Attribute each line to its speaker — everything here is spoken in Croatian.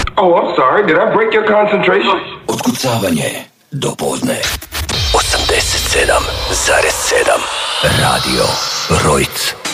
Speaker 1: Oh, I'm sorry. Did I break your concentration?
Speaker 2: Otkucavanje do podne. 87,7 Radio Rojc.